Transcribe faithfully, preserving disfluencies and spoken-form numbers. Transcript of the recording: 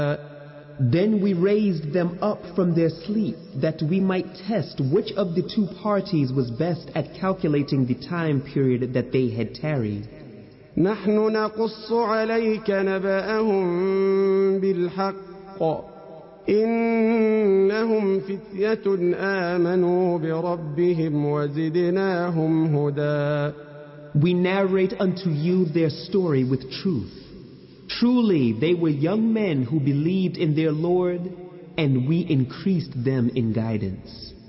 Then we raised them up from their sleep that we might test which of the two parties was best at calculating the time period that they had tarried. نحن نقص عليك نبأهم بالحق إنهم فتية آمنوا بربهم وزدناهم هدى. We narrate unto you their story with truth. Truly they were young men who believed in their Lord, and we increased them in guidance.